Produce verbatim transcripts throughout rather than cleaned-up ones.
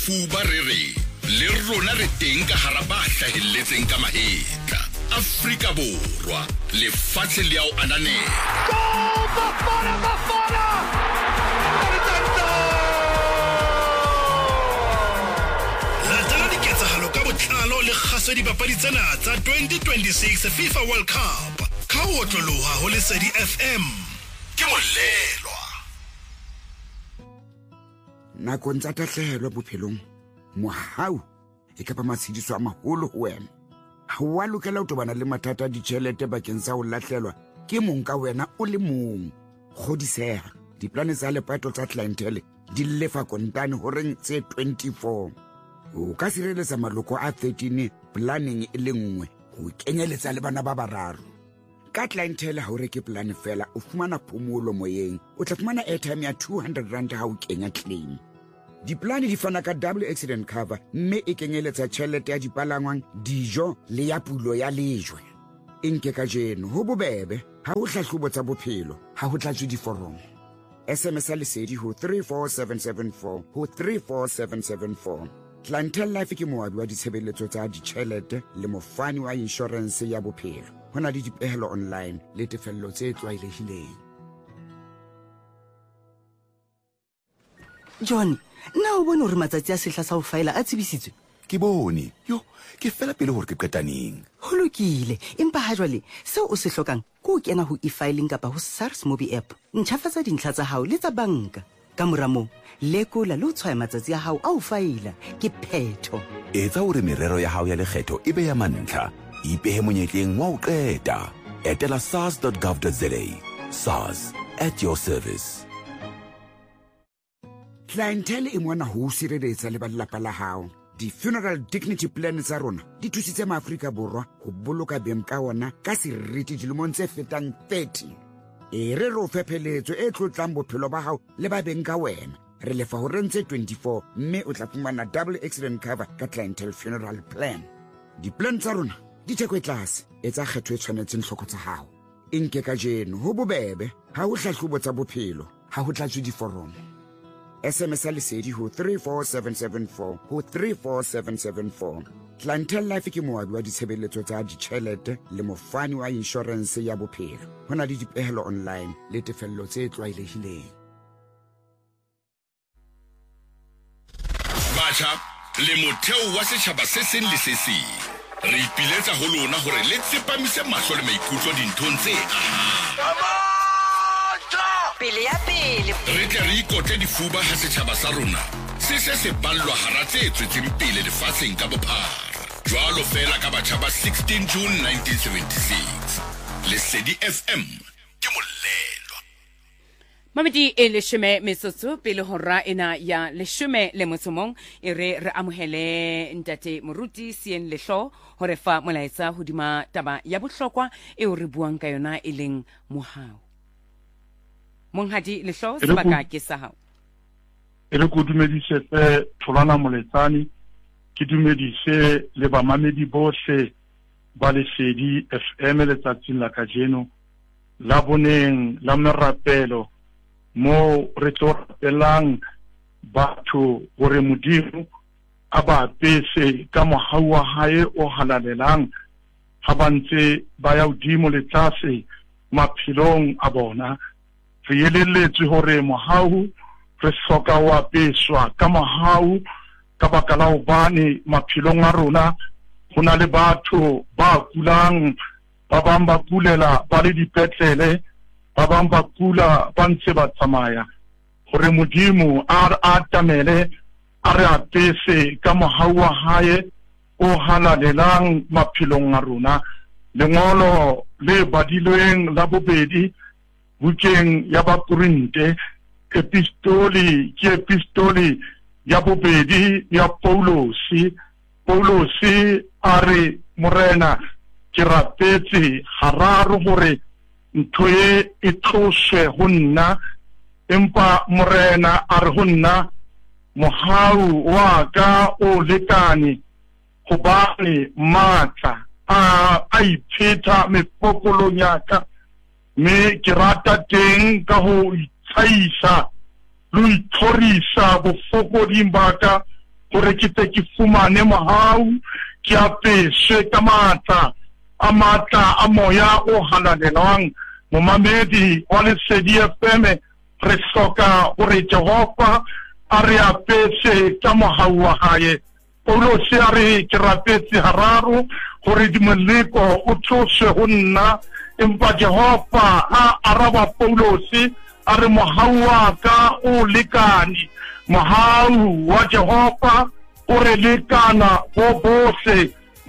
Fuba re re le rona re teng ka hara ba hlahelletseng ka mahetla. Afrika Borwa le fatshe le ao ananela. Goal! Bafana Bafana! Latela diketsahalo ka botlalo le kgaso dipapadi tsena tsa twenty twenty-six FIFA World Cup. Ka ho otloloha ho Lesedi F M. Ke molelwa. Nakong tsa tahlehelo bophelong mohau e ka ba matshidiso a maholo ho wena. Ha wa lokela ho tobana le mathata a ditjhelete bakeng sa ho lahlelwa ke mong ka wena o le mong. Kgodiseha diplane tsa lepato tsa clientele di lefa kontane horeng tse twenty-four. O ka sireletsa maloko a thirteen planning e le nngwe ho kenyeletsa le bana ba bararo. Ka clientele ha o reke plan fela o fumana phomolo moyeng, o tla fumana airtime ya two hundred rand ha o kenya claim. Diplane di fana ka double accident cover mme e kenyeletsa tjhelete ya dipalangwang, dijo le ya pulo ya lejwe. Enke ka jeno ho bobebe ha ho hlahlobo tsa bophelo ha ho tlatswe diforomo. S M S Lesedi ho three four seven seven four ho three four seven seven four. Clientele Life ke moabi wa ditshebeletso tsa ditjhelete le mofani wa insurance ya bophelo. Hona le dipehelo online le tefello tse tlwaelehileng. John, na o bone hore matsatsi a sehla sa ho faela a tsebisitswe? Ke bone. Yo, ke fela pele hore ke qetaneng. Ho lokile, empa ha jwale seo o se hlokang ke ho kena ho e-filing kapa ho SARS Mobi app. Ntjhafatsa dintlha tsa hao le tsa banka. Ka mora moo, lekola le ho tshwaya matsatsi a hao a ho faela ke phetho. Etsa hore merero ya hao ya lekgetho e be ya mantlha. Ipehe monyetleng wa ho qeta. Etela sars dot gov dot za. SARS, at your service. Clientele e mona ho sireletsa le ba lelapa la hao. Di-funeral dignity plan tsa rona di thusitse maAfrika Borwa ho boloka beng ka ona ka seriti dilemong tse fetang thirty. E re ro fepheletso e tlotlang bophelo ba hao le ba beng ka wena. Re lefa ho rentse twenty-four mme o tla fumana double accident cover ka clientele funeral plan. Di-plan tsa rona di theko e tlase, etsa kgetho e tshwanetseng hloko tsa hao. Enke ka jeno ho bobebe ha ho hlahlobo tsa bophelo ha ho tlatswe diforomo. S M S Lesedi ho three four seven seven four ho three four seven seven four. Clientele Life ke moabi wa ditshebeletso tsa ditjhelete le mofani wa insurance ya bophelo. Hona le dipehelo online le tefello tse tlwaelehileng. Batjha le motheo wa setjhaba se seng le se seng. Re ipiletsa ho lona hore le tsepamise mahlo le maikutlo dinthong tse aha. Pele ya pele. Re tle re ikotle difuba ha setjhaba sa rona se se se ballwa hara tse tswetseng pele lefatsheng ka bophara. Jwalo fela ka batjha ba sixteen June nineteen seventy-six. Lesedi F M ke molelwa. Mamedi e leshome metsotso pele hora ena ya leshome le motsomong e re re amohele ntate Moruti Sien Lehlo hore fa molaetsa hodima taba ya bohlokwa e o re buang ka yona e leng mohau. Monghadi Lehlo sebaka ke sa hao. E re go dumedise tse Tholwana Moletsane, ke dumedise le bamamedi bohle ba Lesedi F M letsatsing la kajeno la boneng la merapelo mo re tlorelang batho hore Modimo a ba pese ka mohau wa hae o halalelang ha ba ntse ba ya hodimo le tlase maphelong a bona. Re elelletswe hore mohau re hloka wa peswa ka mohau ka baka la hobane maphelong a rona ho na le batho ba kulang, ba bang ba kulela ba le dipetlele, ba bang ba kula ba ntse ba tsamaya. Hore Modimo a atamele a re apese ka mohau wa hae o halalelang maphelong a rona. Lengolo le badilweng la bobedi bukeng ya ba Korinte, epistoli ke epistoli ya bobedi ya Paulosi. Paulosi a re morena ke rapetse hararo hore ntho e e tloswe ho nna, empa morena a re ho nna mohau wa ka o lekane hobane matla a a ipheta mepokolong ya ka. Me ke rata teng ka ho itsaisa lo itlhorisa bofokodi ba ka gore ke tse ke fumane mohau ke apeswe ka matla a matla a moya o halalelwang momamedi wa Lesedi F M re hloka gore Jehova a re apese ka mohau wa hae Paulos a re ke rapetse hararo gore dimoleko o tloswe ho nna empa Jehova a araba Paulos a re mohau wa ka o lekane mohau wa Jehova o re lekana bo bose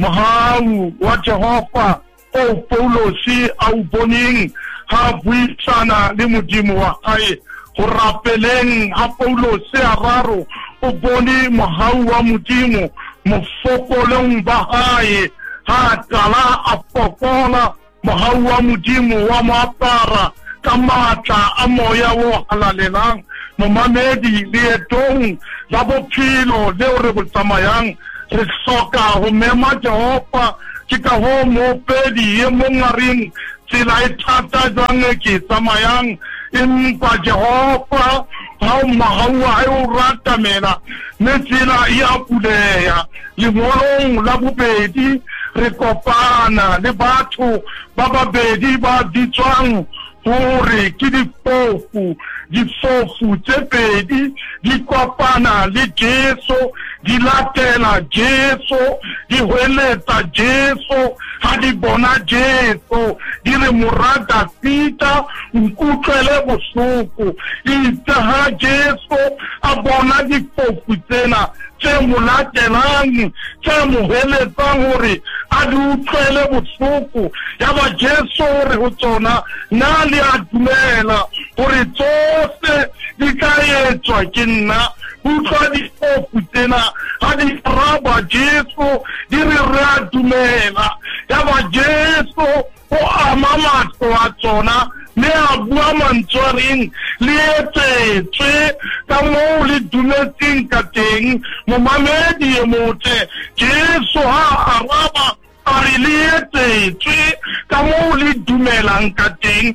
mohau wa Jehova o Paulos a o boneng ha buisana le modimo wa hae go rapeleng ha Paulos a raro o bone mohau wa modimo mofokolong ba hae ha tala a pokola mohau wa modimo wa moapara ka matla a moya o halalelang momamedi leetong la bophelo leo re bo tsamayang re hloka ho mema Jehova ke ka ho mopedi ye mongareng tsela e thata jwang e ke tsamayang empa Jehova ha o mahau wa hae o ratamela mme tsela e a puleya lengolong la bobedi re kopana le batho ba babedi ba bitswang hore ke difofu difofu tse pedi di kopana le Jesu di latela Jesu di hweletsa Jesu ha di bona Jesu di re morata fita nkutlwele bohloko itse ha Jesu a bona difofu tsena tse mo latelang tse mo hweletsang hore a di utlwele bohloko ya ba Jesu re ho tsona na le a dumela hore tsohle di ka etswa ke nna utlwa difofu tsena ha di araba Jesu di re re a dumela ya ba Jesu o ama matlo a tsona le a bua mantswareng le etsetswe ka moo le dumetseng ka teng momamedi e motle Jesu ha araba a re le etsetswe ka moo le dumelang ka teng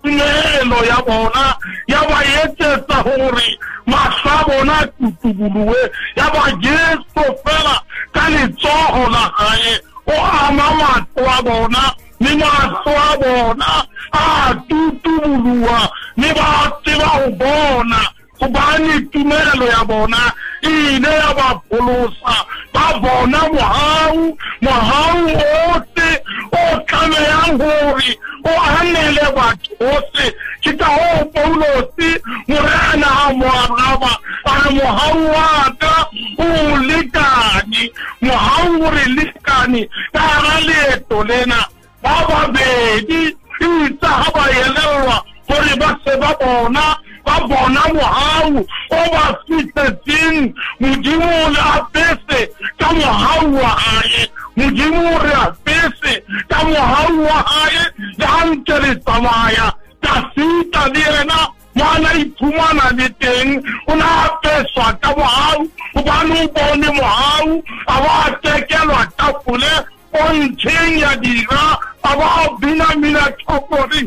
tumelo ya bona ya ba etsetsa hore mahla bona tutubuluwe ya ba Jesu fela ka letsoho la hae o ama matlo a bona le mahlo a bona a tutubuluwa le ba tseba ho bona hobane tumelo ya bona ile ya ba pholosa ba bona mohau mohau ote o tlamehang hore o anele batho ote ke ka ho Paulos morena ha mo araba a mohau wa ka o lekane mohau re lekane ka ra leeto lena ba babedi itsa ha ba yelelwa hore ba se ba bona ba bona mohau o ba fitetseng modimo le apese ka mohau wa hae modimo re apese ka mohau wa hae le hantle le tsamaya ka sita le yena ngwana iphumana le teng o na apeswa ka mohau hobane o bone mohau a ba tekelwa tafole o ntsheng ya dira aba bina mina tokori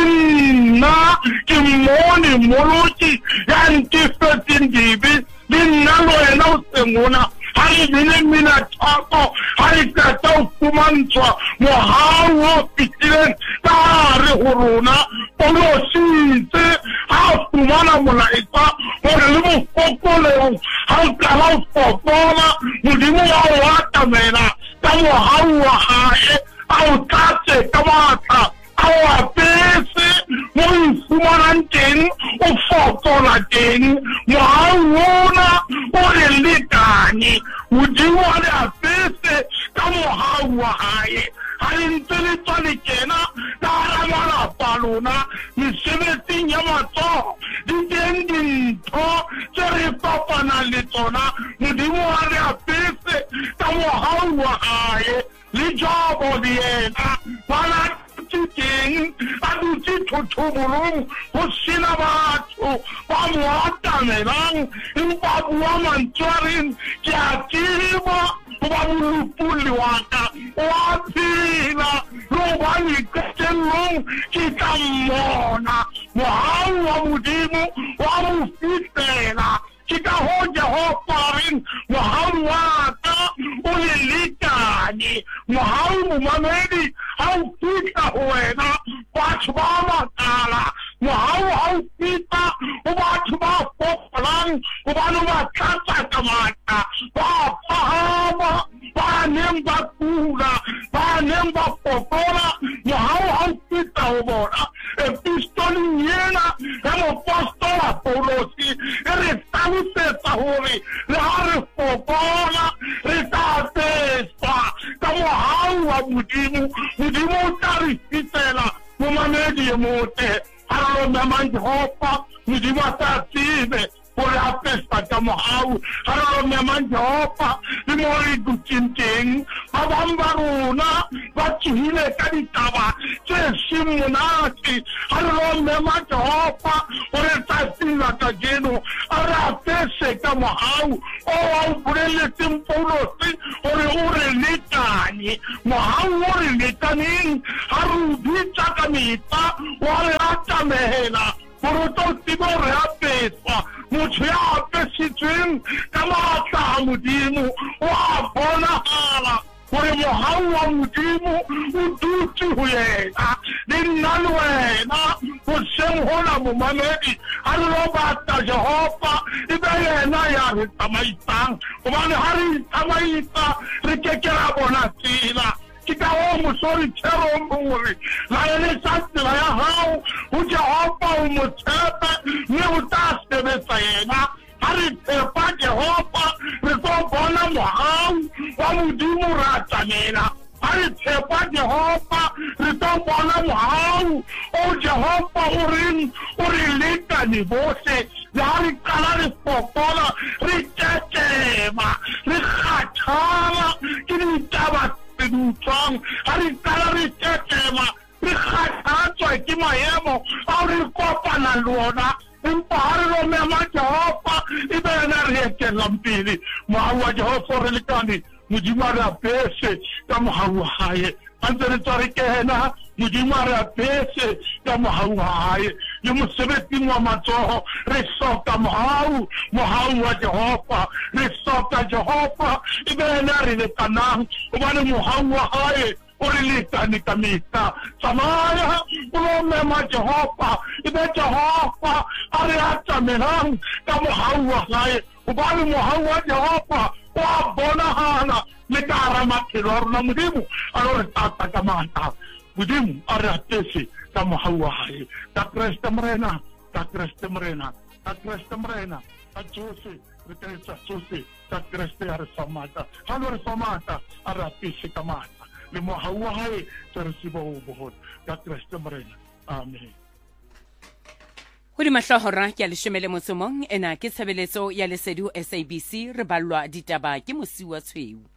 linna ke mone moloki ya ntifetin dibi linna lo ena o sengona hari bine mina toko hari kata kumantwa mohau o pitilen tare horona olo sinte ha kumana molaika ore le mo kokole ha kala fokola mudimo wa watamela ka mohau wa hae au tate kamata au apese mo fumanang teng o fokola teng mohau ona o le lekane modimo a le apese ka mohau wa hae ha le ntse le tswa le kena ka hara malapa lona mesebetsing ya matsoho di teng dintho tse re fapanang le tsona modimo a le apese ka mohau wa hae le jobo di ena bana teng a dutse thothobolong ho sena batho ba mo atamelang empa bua mantswareng ke a tseba ho ba molupuli wa ka wa phela lo ba iketellong ke ka mmona mohau wa modimo wa mo fitela ke ke ka ho Jehova reng mohau wa ka o le lekane mohau momamedi ha o fihla ho wena batho ba makala mohau ha o fihla ho batho ba fokolang hobane ba tlatsa ka matla ba phahama ba neng ba kula ba neng ba fokola mohau ha o fihla ho bona epistoleng ena e mopostola Paulosi e re hlalosetsa hore le ha re fokola re tla peswa ka mohau wa Modimo Modimo o tla re fihlela momamedi e mote ha re mamang Jehova Modimo a tla tsebe hore a pesa ka mohau ha re mamang Jehova le mo re dutseng teng ba bang ba rona ba tsohile ka ditaba tse seng monate ha re mamang Jehova hore tsatsing la kajeno a re apese ka mohau o a o boleletseng Paulosi hore o re lekane mohau o re lekaneng ha re o bitsa ka meta wa re atamela hore o tlo tseba hore apeswa motho ya apesitsweng ka matla a Modimo o a bonahala hore mohau wa Modimo o dutse ho yena le nna le wena hoseng hona momamedi ha re lo batla Jehova e be yena ya re tsamaisang hobane ha re tsamaisa re ke ke ra bona tsela ke ka ho mosori tshero mongwe la ene sa tsela ya hao ho Jehova o mo tshepe mme o tla sebetsa yena ha re tshepa Jehova re tlo bona mohau wa Modimo ra tsamela ha re tshepa Jehova re tlo bona mohau o Jehova o reng o re lekane bohle le ha re qala re fokola re tetema re kgathala ke ditaba tse dutswang ha re qala re tetema re kgathatswa ke maemo a re kopana le ona empa ha re lo mema Jehova e be yena re etelang pele mohau wa Jehova re lekane Modimo re apese ka mohau wa hae ha ntse re tswa re kena Modimo re apese ka mohau wa hae le mosebetsing wa matsoho re hloka mohau mohau wa Jehova re hloka Jehova e be yena re lekanang hobane mohau wa hae o re lekane ka mehla tsamaya o lo mema Jehova e be Jehova a re atamelang ka mohau wa hae hobane mohau wa Jehova o a bonahala le ka hara maphelo a rona Modimo a lo re tata ka matla Modimo a re apese ka mohau wa hae ka Kreste morena ka Kreste morena ka Kreste morena ka tsohle re ka etsa tsohle ka Kreste a re famata ha lo re famata a re apese ka matla le mohau wa hae tse re sibo ho boholo ka Kreste morena amen. Hodima hlohora ke a leshome le motso mong ena ke tshebeletso ya Lesedi S A B C re ballwa ditaba ke Mosi wa Tshweu.